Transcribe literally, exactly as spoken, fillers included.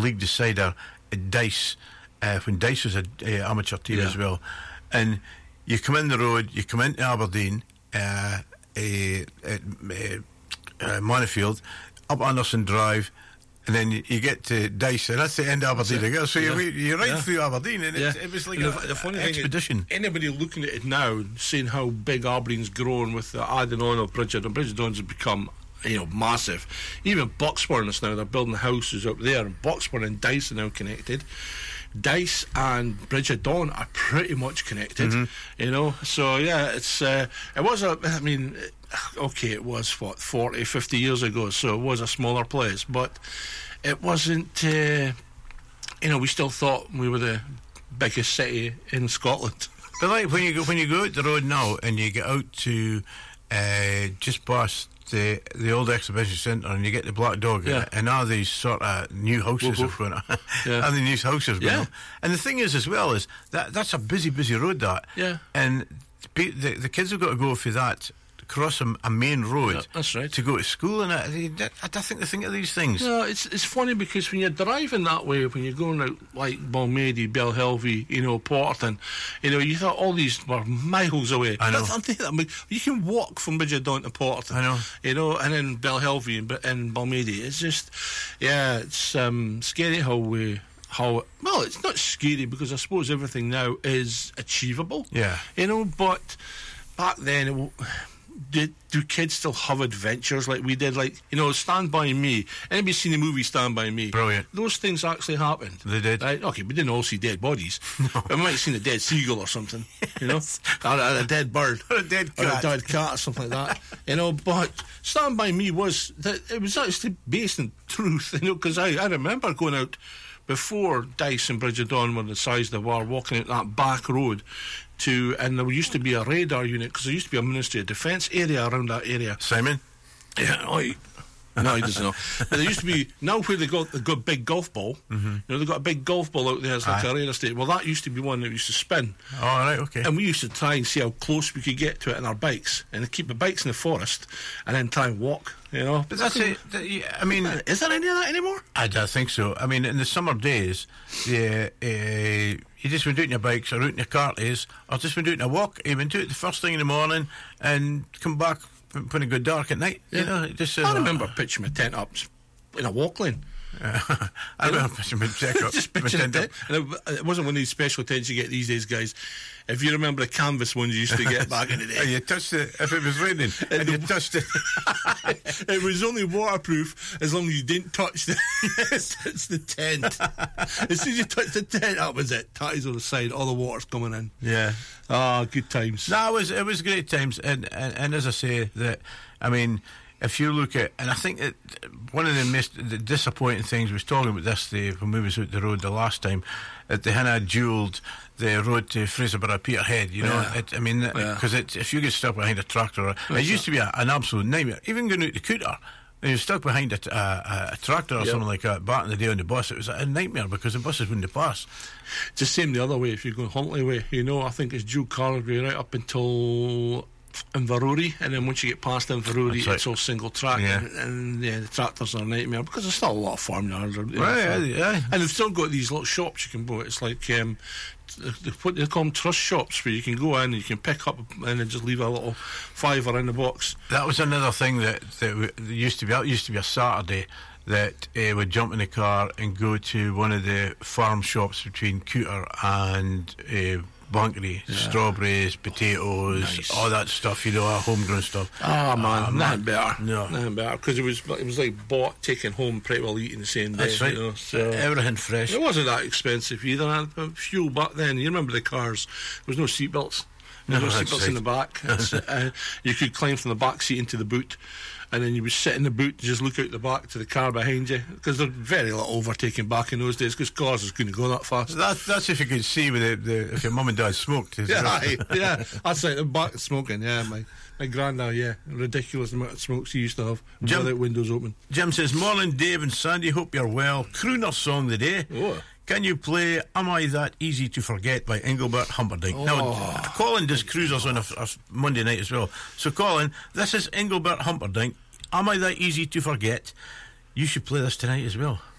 league decider at Dice, uh, when Dice was an uh, amateur team yeah. as well. And you come in the road, you come into Aberdeen, uh, uh, at uh, uh, Montefield, up Anderson Drive, and then you, you get to Dice, and that's the end of Aberdeen again. So yeah. you're, you're right yeah. through Aberdeen, and yeah. it, it was like and a, the, the funny an thing expedition. Is, anybody looking at it now, seeing how big Aberdeen's grown with the adding on of Bridget, and Bridget Dawn's has become, you know, massive. Even Bucksburn is now, they're building houses up there, and Bucksburn and Dice are now connected. Dice and Bridget Dawn are pretty much connected, mm-hmm. you know. So yeah, it's uh, it was a. I mean, okay, it was what forty, fifty years ago, so it was a smaller place, but it wasn't. Uh, you know, we still thought we were the biggest city in Scotland. But like when you go when you go out the road now and you get out to uh, just past the the old exhibition centre and you get the Black Dog, yeah. and all these sort of new houses are going up, yeah. and the new houses going yeah. up. And the thing is, as well, is that that's a busy, busy road. That yeah, and the the kids have got to go for that. Cross a, a main road yeah, that's right. to go to school, and I, I, I think they think of these things. No, it's it's funny because when you're driving that way, when you're going out like Balmady, Belhelvie, you know, Porterton, you know, you thought all these were miles away. I know. I mean, you can walk from Bridget Dawn to Porterton. I know. You know, and then Belhelvie and, and Balmady. It's just, yeah, it's um, scary how we. How well, it's not scary because I suppose everything now is achievable. Yeah. You know, but back then it. Do, do kids still have adventures like we did? Like, you know, Stand By Me. Anybody seen the movie Stand By Me? Brilliant. Those things actually happened. They did. Right? Okay, we didn't all see dead bodies. No. We might have seen a dead seagull or something, you know, or a, a dead bird, or a dead cat, or a dead cat, or something like that. You know, but Stand By Me was that it was actually based in truth. You know, because I, I remember going out before Dice and Bridget Dawn were the size they were, walking out that back road. To and there used to be a radar unit because there used to be a Ministry of Defence area around that area. Simon, yeah, oh, he, no, he doesn't know. But there used to be now where they got the good big golf ball. Mm-hmm. You know, they got a big golf ball out there. It's like Aye. a radar station. Well, that used to be one that used to spin. Oh, right, okay. And we used to try and see how close we could get to it in our bikes, and keep the bikes in the forest, and then try and walk. You know, but that's it. I mean, is there any of that anymore? I don't think so. I mean, in the summer days, yeah, uh, you just went out on your bikes or out in your carties, or just went out on a walk. You went out the first thing in the morning and come back when it got dark at night. Yeah. You know, just. Uh, I remember pitching my tent up in a walk lane. Uh, I remember pitching my tent up. Just pitching a tent. And it, it wasn't one of these special tents you get these days, guys. If you remember the canvas ones you used to get back in the day. And you touched it, if it was raining, and, and you touched it. It was only waterproof as long as you didn't touch the, it's the tent. As soon as you touched the tent, that was it. Tatties on the side, all the water's coming in. Yeah. Ah, oh, good times. No, it was, it was great times. And, and, and as I say, that, I mean, if you look at, and I think that one of the most the disappointing things, we was talking about this the, when we was out the road the last time, that they hadn't duelled the road to Fraserburgh Peterhead, you know. Yeah. It, I mean, because yeah. if you get stuck behind a tractor, it What's used that? to be a, an absolute nightmare. Even going out the Cooter, when you're stuck behind a, a, a tractor or yep. something like that, back in the day on the bus, it was a nightmare because the buses wouldn't pass. It's the same the other way. If you're going Huntly way, you know, I think it's Duke Carlgray right up until Inverurie, and then once you get past Inverurie, right. it's all single track, yeah. and, and yeah, the tractors are a nightmare because there's still a lot of farmyards, right, yeah, yeah. and they've still got these little shops you can go. It's like um, they, what they call them trust shops, where you can go in and you can pick up and then just leave a little fiver in the box. That was another thing that that used to be. That used to be a Saturday that uh, would jump in the car and go to one of the farm shops between Cooter and Uh, Bunkery, yeah. strawberries, potatoes, nice. all that stuff, you know, homegrown stuff. Ah, oh, man, uh, nothing better. No. Nothing better, because it was, it was like bought, taken home, pretty well eaten the same day. That's right. You know, so everything fresh. It wasn't that expensive either. And fuel back then, you remember the cars, there was no seatbelts. There was no, no seatbelts right. in the back. uh, you could climb from the back seat into the boot, and then you would sit in the boot and just look out the back to the car behind you, because there's very little overtaking back in those days, because cars was couldn't go that fast. That, that's if you could see with the, the, if your mum and dad smoked. Yeah, right. yeah, that's like the back smoking. Yeah, my my granddad, yeah, ridiculous amount of smokes he used to have Jim, without windows open. Jim says, "Morning, Dave and Sandy. Hope you're well. Crooner song of the day. Oh. Can you play Am I That Easy to Forget by Engelbert Humperdinck?" Oh. Now, Colin does cruisers on a, a Monday night as well. So, Colin, this is Engelbert Humperdinck. Am I That Easy to Forget? You should play this tonight as well.